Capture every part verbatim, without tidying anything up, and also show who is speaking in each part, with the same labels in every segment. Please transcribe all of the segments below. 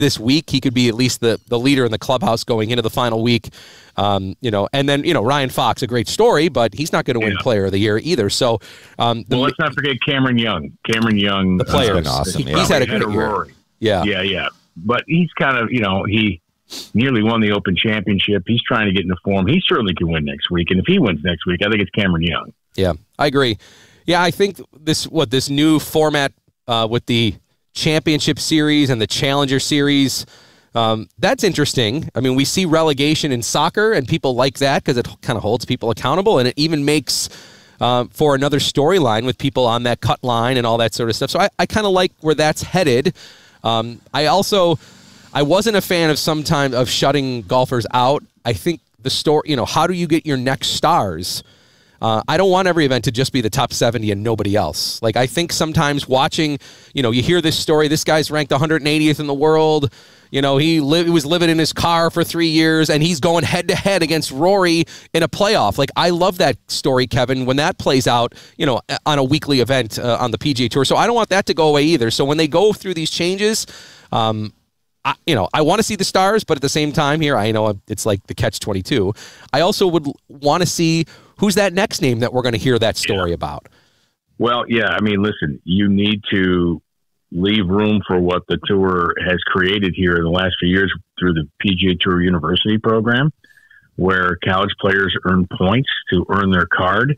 Speaker 1: this week, he could be at least the, the leader in the clubhouse going into the final week. Um, you know, and then, you know, Ryan Fox, a great story, but he's not going to win
Speaker 2: yeah.
Speaker 1: Player of the Year either. So, um, the,
Speaker 2: well, let's not forget Cameron Young. Cameron Young,
Speaker 1: the player,
Speaker 3: uh, awesome.
Speaker 1: he,
Speaker 3: yeah.
Speaker 1: he's had a great year.
Speaker 2: Rory.
Speaker 1: Yeah,
Speaker 2: yeah, yeah. But he's kind of, you know, he nearly won the Open Championship. He's trying to get into form. He certainly can win next week, and if he wins next week, I think it's Cameron Young.
Speaker 1: Yeah, I agree. Yeah, I think this what this new format uh, with the Championship Series and the Challenger Series. Um, that's interesting. I mean, we see relegation in soccer, and people like that because it kind of holds people accountable, and it even makes uh, for another storyline with people on that cut line and all that sort of stuff. So I, I kind of like where that's headed. Um, I also, I wasn't a fan of sometimes of shutting golfers out. I think the story, you know, how do you get your next stars? Uh, I don't want every event to just be the top seventy and nobody else. Like, I think sometimes watching, you know, you hear this story, this guy's ranked one hundred eightieth in the world. You know, he, li- he was living in his car for three years, and he's going head-to-head against Rory in a playoff. Like, I love that story, Kevin, when that plays out, you know, on a weekly event uh, on the P G A Tour. So I don't want that to go away either. So when they go through these changes, um, I, you know, I want to see the stars, but at the same time here, I know it's like the catch twenty-two. I also would want to see who's that next name that we're going to hear that story
Speaker 2: yeah.
Speaker 1: about.
Speaker 2: Well, yeah, I mean, listen, you need to leave room for what the tour has created here in the last few years through the P G A Tour University program, where college players earn points to earn their card.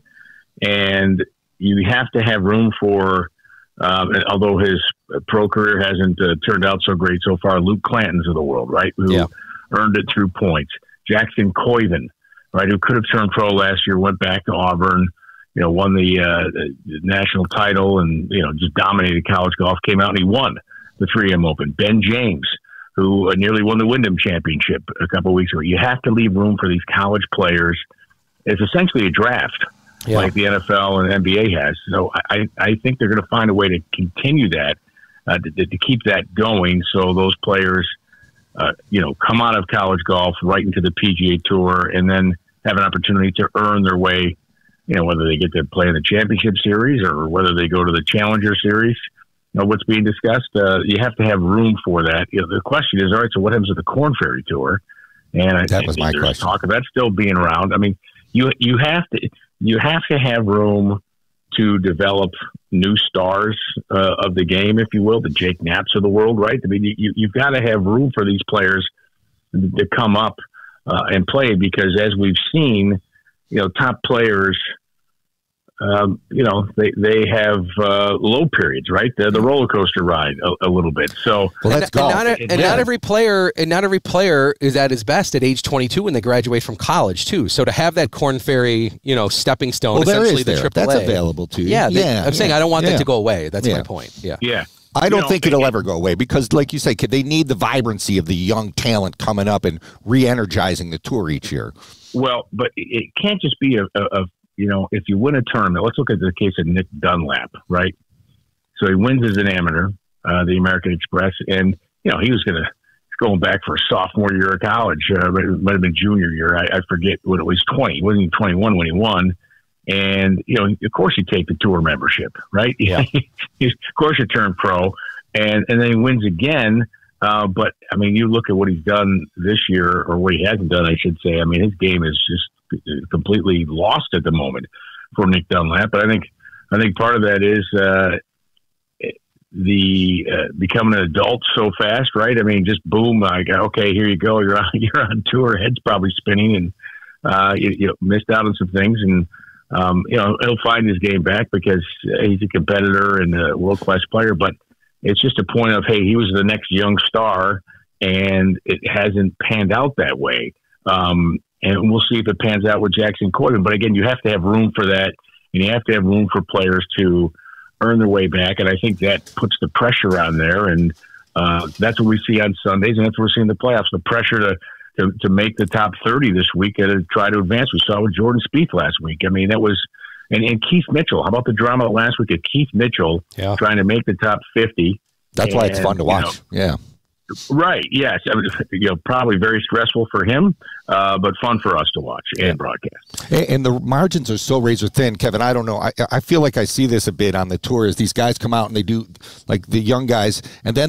Speaker 2: And you have to have room for, um, although his pro career hasn't uh, turned out so great so far, Luke Clanton's of the world, right, who
Speaker 1: yeah.
Speaker 2: earned it through points. Jackson Coyven, right, who could have turned pro last year, went back to Auburn, you know, won the, uh, the national title and, you know, just dominated college golf, came out and he won the three M Open. Ben James, who uh, nearly won the Wyndham Championship a couple of weeks ago. You have to leave room for these college players. It's essentially a draft yeah. like the N F L and N B A has. So I, I think they're going to find a way to continue that, uh, to, to keep that going so those players, uh, you know, come out of college golf right into the P G A Tour and then have an opportunity to earn their way, you know, whether they get to play in the Championship Series or whether they go to the Challenger Series. You know, what's being discussed, uh, you have to have room for that. You know, the question is, all right, so what happens with the Korn Ferry Tour? And I
Speaker 3: that was my
Speaker 2: there's
Speaker 3: question.
Speaker 2: Talk of that still being around. I mean, you you have to you have to have room to develop new stars uh, of the game, if you will, the Jake Knapps of the world, right? I mean, you, you've got to have room for these players to come up uh, and play because, as we've seen, you know, top players, um, you know, they they have uh, low periods, right? The, the roller coaster ride a, a little bit. So,
Speaker 3: well, let's
Speaker 1: and,
Speaker 3: go.
Speaker 1: And, not, and
Speaker 3: yeah.
Speaker 1: not every player, and not every player is at his best at age twenty-two when they graduate from college too. So to have that Korn Ferry, you know, stepping stone,
Speaker 3: well,
Speaker 1: essentially
Speaker 3: there
Speaker 1: the
Speaker 3: there.
Speaker 1: triple A,
Speaker 3: that's available to you.
Speaker 1: Yeah, they,
Speaker 3: yeah.
Speaker 1: I'm saying
Speaker 3: yeah.
Speaker 1: I don't want
Speaker 3: yeah.
Speaker 1: that to go away. That's
Speaker 3: yeah.
Speaker 1: my point. Yeah,
Speaker 2: yeah.
Speaker 3: I don't
Speaker 2: you know,
Speaker 3: think it'll ever go away because, like you say, they need the vibrancy of the young talent coming up and re-energizing the tour each year.
Speaker 2: Well, but it can't just be a, a, a, you know, if you win a tournament, let's look at the case of Nick Dunlap, right? So he wins as an amateur, uh, the American Express, and, you know, he was going to, going back for sophomore year of college, uh, it might have been junior year, I, I forget when it was twenty, he wasn't even twenty-one when he won. And, you know, of course you take the tour membership, right?
Speaker 1: Yeah.
Speaker 2: Of course you turn pro, and, and then he wins again. Uh, but, I mean, you look at what he's done this year, or what he hasn't done, I should say. I mean, his game is just completely lost at the moment for Nick Dunlap. But I think I think part of that is uh, the uh, becoming an adult so fast, right? I mean, just boom, like, okay, here you go. You're on, you're on tour. Head's probably spinning, and uh, you, you missed out on some things. And, um, you know, he'll find his game back because he's a competitor and a world-class player. But it's just a point of, hey, he was the next young star, and it hasn't panned out that way. Um, and we'll see if it pans out with Jackson Coyven. But again, you have to have room for that, and you have to have room for players to earn their way back. And I think that puts the pressure on there. And uh, that's what we see on Sundays, and that's what we're seeing in the playoffs, the pressure to, to, to make the top thirty this week and to try to advance. We saw with Jordan Spieth last week. I mean, that was – and, and Keith Mitchell. How about the drama last week of Keith Mitchell
Speaker 1: yeah.
Speaker 2: trying to make the top fifty?
Speaker 3: That's
Speaker 2: and,
Speaker 3: why it's fun to watch.
Speaker 2: You know,
Speaker 3: yeah.
Speaker 2: Right. Yes. I mean, you know, probably very stressful for him, uh, but fun for us to watch and yeah. broadcast.
Speaker 3: And, and the margins are so razor thin, Kevin. I don't know. I, I feel like I see this a bit on the tour as these guys come out and they do, like the young guys, and then they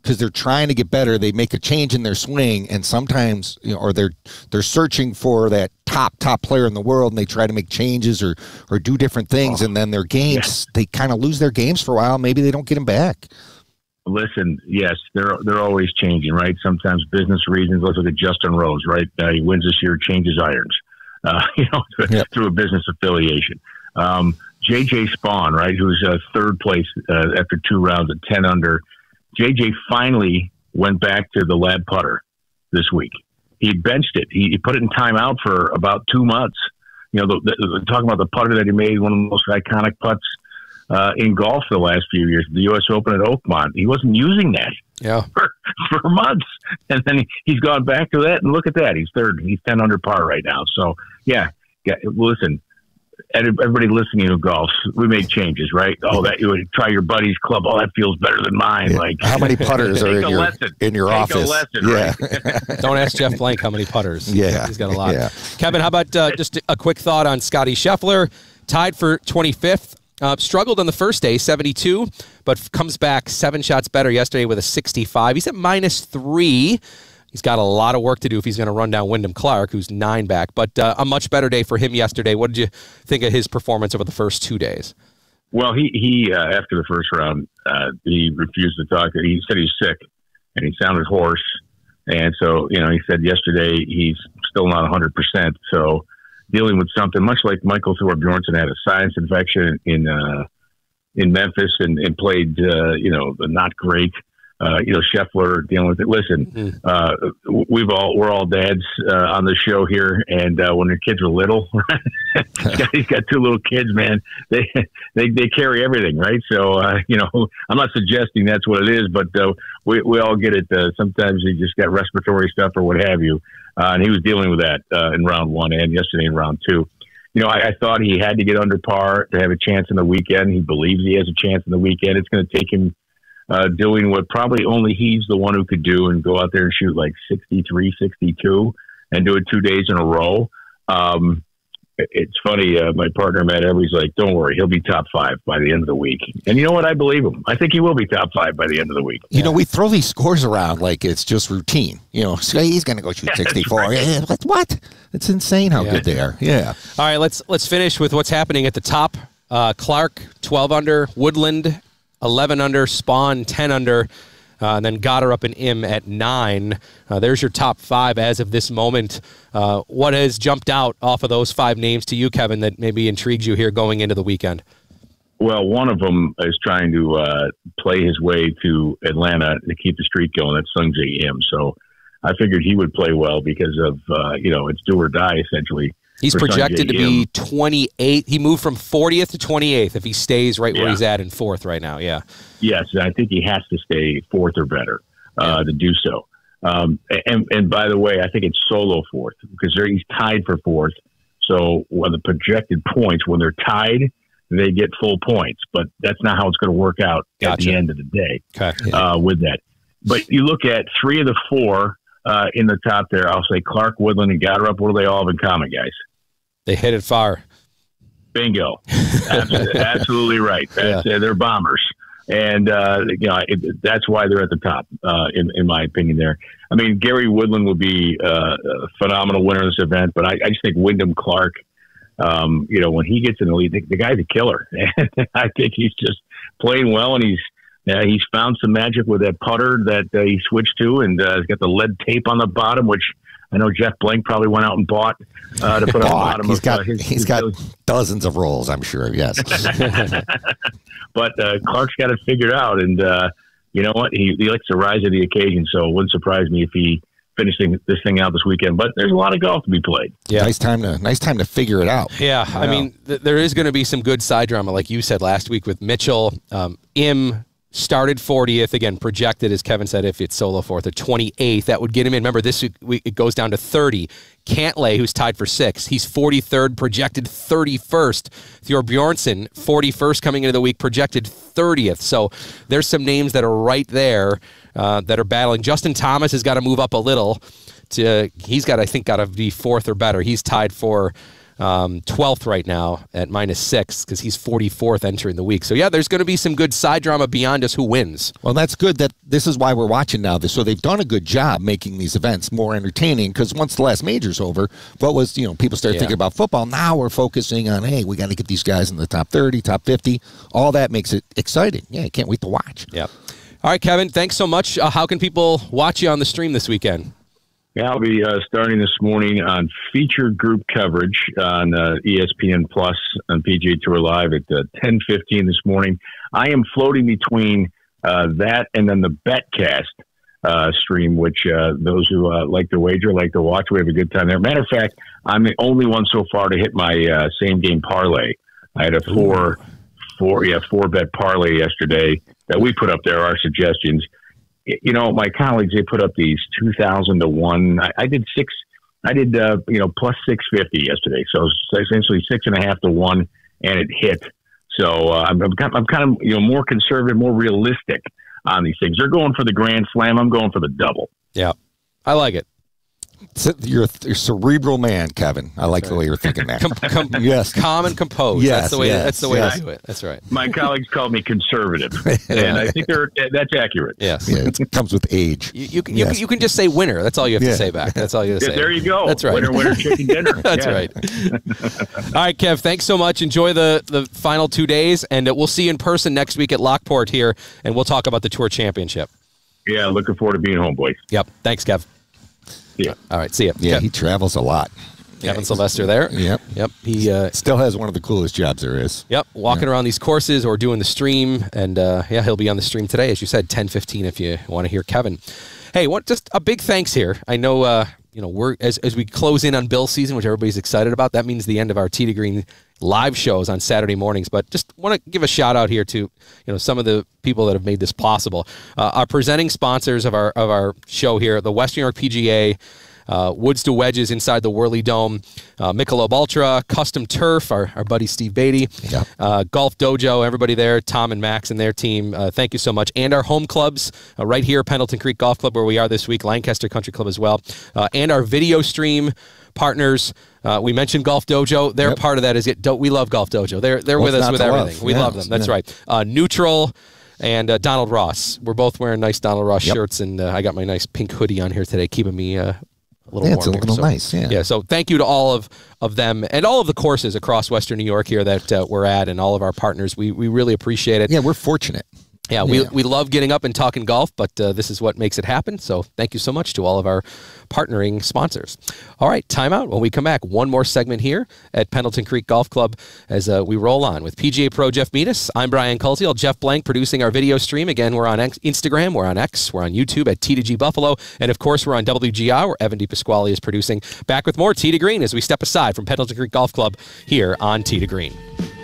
Speaker 3: because they're trying to get better. They make a change in their swing, and sometimes, you know, or they're they're searching for that top top player in the world, and they try to make changes or or do different things,
Speaker 2: oh,
Speaker 3: and then their games, yeah. they kind of lose their games for a while. Maybe they don't get them back.
Speaker 2: Listen, yes, they're they're always changing, right? Sometimes business reasons. Let's look at Justin Rose, right? Uh, he wins this year, changes irons, uh, you know, yep. through a business affiliation. Um, J J Spawn, right, who's uh, third place uh, after two rounds at ten under. J J finally went back to the lab putter this week. He benched it. He, he put it in timeout for about two months. You know, the, the, talking about the putter that he made, one of the most iconic putts uh, in golf the last few years, the U S Open at Oakmont. He wasn't using that
Speaker 1: yeah.
Speaker 2: for, for months. And then he, he's gone back to that, and look at that. He's third. He's ten under par right now. So, yeah, yeah listen, everybody listening to golf, we make changes, right? Oh, that you would try your buddy's club. Oh, that feels better than mine. Yeah. Like,
Speaker 3: how many putters are in your, lesson. in your
Speaker 2: take
Speaker 3: office?
Speaker 2: A lesson,
Speaker 3: yeah.
Speaker 2: Right?
Speaker 1: Don't ask Jeff Blank how many putters.
Speaker 3: Yeah.
Speaker 1: He's got a lot.
Speaker 3: Yeah.
Speaker 1: Kevin, how about uh, just a quick thought on Scotty Scheffler, tied for twenty-fifth. Uh, struggled on the first day, seventy-two, but comes back seven shots better yesterday with a sixty-five. He's at minus three. He's got a lot of work to do if he's going to run down Wyndham Clark, who's nine back. But uh, a much better day for him yesterday. What did you think of his performance over the first two days?
Speaker 2: Well, he, he uh, after the first round, uh, he refused to talk. He said he's sick, and he sounded hoarse. And so, you know, he said yesterday he's still not one hundred percent. So dealing with something, much like Michael Thorbjornsen had a sinus infection in uh, in Memphis and, and played, uh, you know, not great. Uh, you know, Scheffler dealing with it. Listen, mm-hmm. uh, we've all we're all dads uh, on the show here, and uh, when their kids are little, he's, got, he's got two little kids, man. They they they carry everything, right? So uh, you know, I'm not suggesting that's what it is, but uh, we we all get it. Uh, sometimes you just got respiratory stuff or what have you, uh, and he was dealing with that uh, in round one and yesterday in round two. You know, I, I thought he had to get under par to have a chance in the weekend. He believes he has a chance in the weekend. It's going to take him. Uh, doing what probably only he's the one who could do and go out there and shoot like sixty-three, sixty-two and do it two days in a row. Um, it's funny. Uh, my partner, Matt Every's like, don't worry, he'll be top five by the end of the week. And you know what? I believe him. I think he will be top five by the end of the week.
Speaker 3: You yeah. know, we throw these scores around like it's just routine. You know, so he's going to go shoot sixty-four. Right. Yeah, what? What? It's insane how yeah. good they are. Yeah.
Speaker 1: All right, let's let's finish with what's happening at the top. Uh, Clark, twelve under. Woodland, eleven under, Spawn, ten under, uh, and then Goddard up and Im at nine. Uh, there's your top five as of this moment. Uh, what has jumped out off of those five names to you, Kevin, that maybe intrigues you here going into the weekend?
Speaker 2: Well, one of them is trying to uh, play his way to Atlanta to keep the streak going. That's Sungjae Im. So I figured he would play well because of, uh, you know, it's do or die, essentially.
Speaker 1: He's projected to be twenty-eighth. He moved from fortieth to twenty-eighth if he stays right yeah. where he's at in fourth right now. Yeah.
Speaker 2: Yes, I think he has to stay fourth or better uh, yeah. to do so. Um, and, and by the way, I think it's solo fourth because he's tied for fourth. So when the projected points, when they're tied, they get full points. But that's not how it's going to work out gotcha. At the end of the day
Speaker 1: okay. yeah.
Speaker 2: uh, with that. But you look at three of the four uh, in the top there, I'll say Clark, Woodland, and Goddard. What do they all have in common, guys?
Speaker 1: They hit it far.
Speaker 2: Bingo. Absolutely, absolutely right. That's, yeah. uh, they're bombers. And, uh, you know, it, that's why they're at the top, uh, in, in my opinion there. I mean, Gary Woodland will be uh, a phenomenal winner of this event, but I, I just think Wyndham Clark, um, you know, when he gets in the lead, the, the guy's a killer. I think he's just playing well, and he's uh, he's found some magic with that putter that uh, he switched to, and uh, he's got the lead tape on the bottom, which I know Jeff Blank probably went out and bought uh, to put on the bottom.
Speaker 3: He's
Speaker 2: of,
Speaker 3: got
Speaker 2: uh, his,
Speaker 3: he's
Speaker 2: his
Speaker 3: got
Speaker 2: his,
Speaker 3: dozens of rolls, I'm sure. Yes,
Speaker 2: but uh, Clark's got it figured out, and uh, you know what? He, he likes to rise to the occasion. So it wouldn't surprise me if he finished this thing out this weekend. But there's a lot of golf to be played.
Speaker 3: Yeah, nice time to nice time to figure it out.
Speaker 1: Yeah, I, I mean, th- there is going to be some good side drama, like you said last week with Mitchell, um, Im. Started fortieth, again, projected, as Kevin said, if it's solo fourth, or twenty-eighth. That would get him in. Remember, this week it goes down to thirty. Cantlay, who's tied for sixth, he's forty-third, projected thirty-first. Thorbjornsen, forty-first coming into the week, projected thirtieth. So there's some names that are right there uh, that are battling. Justin Thomas has got to move up a little. To He's got, I think, got to be fourth or better. He's tied for um, twelfth right now at minus six because he's forty-fourth entering the week. So, yeah, there's going to be some good side drama beyond just who wins.
Speaker 3: Well, that's good. That this is why we're watching now. So they've done a good job making these events more entertaining because once the last major's over, what was, you know, people started
Speaker 1: Yeah.
Speaker 3: thinking about football. Now we're focusing on, hey, we got to get these guys in the top thirty, top fifty. All that makes it exciting. Yeah, I can't wait to watch.
Speaker 1: Yeah. All right, Kevin, thanks so much. Uh, how can people watch you on the stream this weekend?
Speaker 2: Yeah, I'll be uh, starting this morning on featured group coverage on uh, E S P N Plus on P G A Tour Live at uh, ten fifteen this morning. I am floating between uh, that and then the BetCast uh, stream, which uh, those who uh, like to wager, like to watch. We have a good time there. Matter of fact, I'm the only one so far to hit my uh, same game parlay. I had a four, four, yeah, four bet parlay yesterday that we put up there, our suggestions. You know, my colleagues, they put up these two thousand to one. I, I did six, I did, uh, you know, plus six fifty yesterday. So essentially six and a half to one, and it hit. So uh, I'm, I'm, I'm kind of, you know, more conservative, more realistic on these things. They're going for the grand slam. I'm going for the double.
Speaker 1: Yeah, I like it.
Speaker 3: So you're a you're a cerebral man, Kevin. I like the way you're thinking that.
Speaker 1: Com- com-
Speaker 3: Yes.
Speaker 1: Calm and composed.
Speaker 3: Yes,
Speaker 1: that's the way.
Speaker 3: yes,
Speaker 1: that's the way
Speaker 3: yes.
Speaker 1: to do it. That's right.
Speaker 2: My colleagues call me conservative, and I think they're that's accurate.
Speaker 1: Yes.
Speaker 3: Yeah, it comes with age.
Speaker 1: You, you, can,
Speaker 3: Yes.
Speaker 1: you, can, you can just say winner. That's all you have
Speaker 3: Yeah.
Speaker 1: to say back. That's all you have to
Speaker 2: Yeah,
Speaker 1: say.
Speaker 2: there you go.
Speaker 1: That's right.
Speaker 2: Winner, winner, chicken dinner.
Speaker 1: That's
Speaker 2: Yeah.
Speaker 1: right. All right, Kev, thanks so much. Enjoy the, the final two days, and uh, we'll see you in person next week at Lockport here, and we'll talk about the Tour Championship.
Speaker 2: Yeah, looking forward to being home, boys.
Speaker 1: Yep. Thanks, Kev.
Speaker 2: Yeah.
Speaker 1: All right, see ya.
Speaker 3: Yeah,
Speaker 1: Kev,
Speaker 3: he travels a lot.
Speaker 1: Kevin Sylvester there.
Speaker 3: Yep.
Speaker 1: Yep. He uh,
Speaker 3: Still has one of the coolest jobs there is.
Speaker 1: Yep, walking around these courses or doing the stream, and uh, yeah, he'll be on the stream today, as you said, ten fifteen. If you want to hear Kevin. Hey, what? Just a big thanks here. I know, uh, you know, we're as as we close in on Bill season, which everybody's excited about. That means the end of our Tee to Green live shows on Saturday mornings. But just want to give a shout out here to, you know, some of the people that have made this possible. Uh, our presenting sponsors of our of our show here, the Western New York P G A. Uh, Woods to Wedges inside the Whirly Dome, uh, Michelob Ultra, Custom Turf, our, our buddy Steve Beatty,
Speaker 3: Yeah.
Speaker 1: uh, Golf Dojo, everybody there, Tom and Max and their team, uh, thank you so much. And our home clubs uh, right here, Pendleton Creek Golf Club, where we are this week, Lancaster Country Club as well, uh, and our video stream partners. Uh, we mentioned Golf Dojo. They're
Speaker 3: Yep.
Speaker 1: part of that. Is it? Do, we love Golf Dojo. They're they're
Speaker 3: What's
Speaker 1: with us
Speaker 3: not
Speaker 1: with
Speaker 3: to
Speaker 1: everything.
Speaker 3: love?
Speaker 1: We
Speaker 3: Yeah,
Speaker 1: love them. That's
Speaker 3: yeah.
Speaker 1: right. Uh, Neutral. And uh, Donald Ross. We're both wearing nice Donald Ross
Speaker 3: Yep.
Speaker 1: shirts, and uh, I got my nice pink hoodie on here today, keeping me uh, a little
Speaker 3: Yeah,
Speaker 1: warm
Speaker 3: it's a
Speaker 1: here.
Speaker 3: little
Speaker 1: So,
Speaker 3: nice, yeah.
Speaker 1: Yeah. So thank you to all of, of them and all of the courses across Western New York here that uh, we're at, and all of our partners. We we really appreciate it.
Speaker 3: Yeah, we're fortunate.
Speaker 1: Yeah, we,
Speaker 3: Yeah.
Speaker 1: we love getting up and talking golf, but uh, this is what makes it happen. So thank you so much to all of our partnering sponsors. All right, timeout. When we come back, one more segment here at Pendleton Creek Golf Club as uh, we roll on with P G A Pro Jeff Meadis. I'm Brian Cultiel, Jeff Blank producing our video stream. Again, we're on X- Instagram, we're on X, we're on YouTube at T two G Buffalo, and of course, we're on W G I, where Evan DePasquale is producing. Back with more Tee to Green as we step aside from Pendleton Creek Golf Club here on Tee to Green.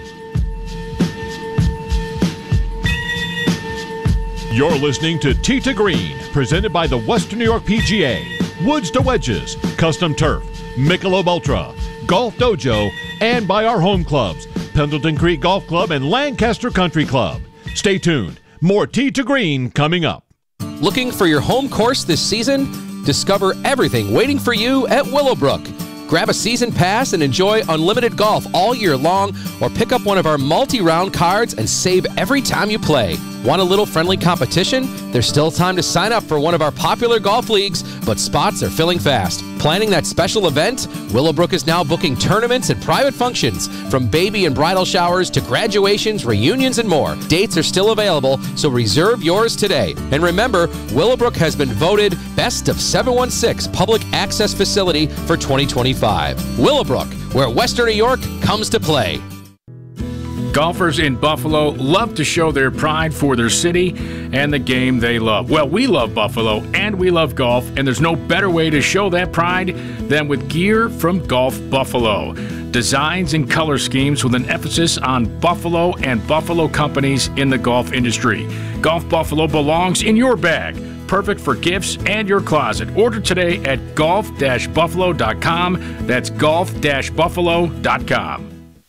Speaker 4: You're listening to Tee to Green, presented by the Western New York P G A, Woods to Wedges, Custom Turf, Michelob Ultra, Golf Dojo, and by our home clubs, Pendleton Creek Golf Club and Lancaster Country Club. Stay tuned. More Tee to Green coming up.
Speaker 1: Looking for your home course this season? Discover everything waiting for you at Willowbrook. Grab a season pass and enjoy unlimited golf all year long, or pick up one of our multi-round cards and save every time you play. Want a little friendly competition? There's still time to sign up for one of our popular golf leagues, but spots are filling fast. Planning that special event? Willowbrook is now booking tournaments and private functions, from baby and bridal showers to graduations, reunions, and more. Dates are still available, so reserve yours today. And remember, Willowbrook has been voted Best of seven one six Public Access Facility for twenty twenty-five. Willowbrook, where Western New York comes to play.
Speaker 5: Golfers in Buffalo love to show their pride for their city and the game they love. Well, we love Buffalo and we love golf, and there's no better way to show that pride than with gear from Golf Buffalo. Designs and color schemes with an emphasis on Buffalo and Buffalo companies in the golf industry. Golf Buffalo belongs in your bag. Perfect for gifts and your closet. Order today at golf dash buffalo dot com. That's golf dash buffalo dot com.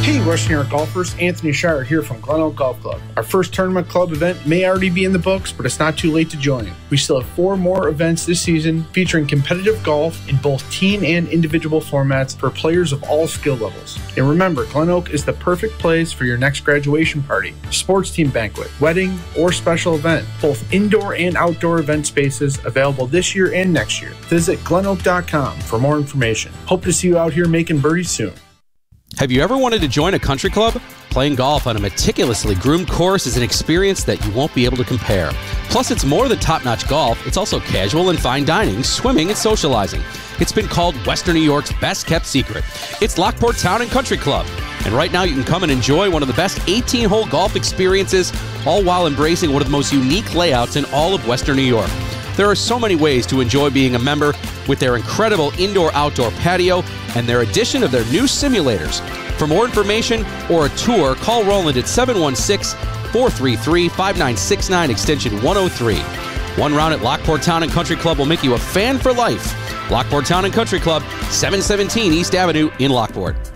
Speaker 6: Hey, Western New York golfers, Anthony Shire here from Glen Oak Golf Club. Our first tournament club event may already be in the books, but it's not too late to join. We still have four more events this season featuring competitive golf in both team and individual formats for players of all skill levels. And remember, Glen Oak is the perfect place for your next graduation party, sports team banquet, wedding, or special event. Both indoor and outdoor event spaces available this year and next year. Visit glen oak dot com for more information. Hope to see you out here making birdies soon.
Speaker 1: Have you ever wanted to join a country club? Playing golf on a meticulously groomed course is an experience that you won't be able to compare. Plus, it's more than top-notch golf. It's also casual and fine dining, swimming, and socializing. It's been called Western New York's best-kept secret. It's Lockport Town and Country Club. And right now, you can come and enjoy one of the best eighteen-hole golf experiences, all while embracing one of the most unique layouts in all of Western New York. There are so many ways to enjoy being a member with their incredible indoor-outdoor patio and their addition of their new simulators. For more information or a tour, call Roland at seven one six, four three three, five nine six nine, extension one oh three. One round at Lockport Town and Country Club will make you a fan for life. Lockport Town and Country Club, seven seventeen East Avenue in Lockport.